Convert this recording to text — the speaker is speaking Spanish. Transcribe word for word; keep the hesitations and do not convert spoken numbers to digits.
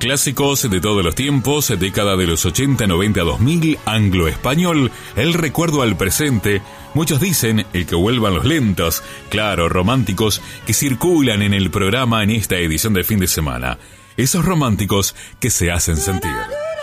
clásicos de todos los tiempos, década de los ochenta, noventa, dos mil, anglo-español, el recuerdo al presente. Muchos dicen el que vuelvan los lentos, claro, románticos, que circulan en el programa en esta edición de fin de semana. Esos románticos que se hacen sentir.